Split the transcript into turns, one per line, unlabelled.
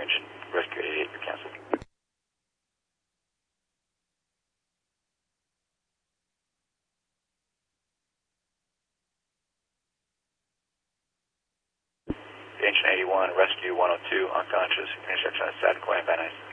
engine. Rescue 88, you're canceled. Engine 81, rescue 102, unconscious, intersection of Sad Coin, Van Nuys.